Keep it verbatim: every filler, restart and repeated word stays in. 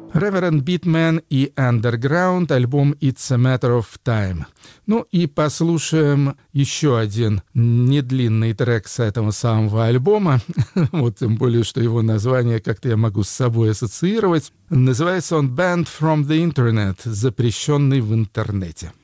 Reverend Beatman и Underground, альбом «It's a Matter of Time». Ну и послушаем еще один недлинный трек с этого самого альбома. Вот тем более, что его название как-то я могу с собой ассоциировать. Называется он «Banned from the Internet», запрещенный в интернете.